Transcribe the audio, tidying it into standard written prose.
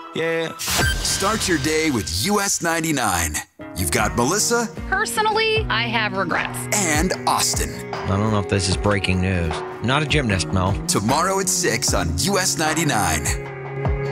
Yeah. Start your day with US 99. You've got Melissa. Personally, I have regrets. And Austin. I don't know if this is breaking news. Not a gymnast, Mel. Tomorrow at 6 on US 99.